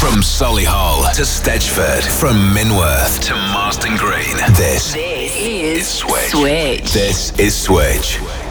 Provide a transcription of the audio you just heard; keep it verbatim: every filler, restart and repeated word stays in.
From Solihull to Stechford, from Minworth to Marston Green, this, this is Switch. Switch. This is Switch.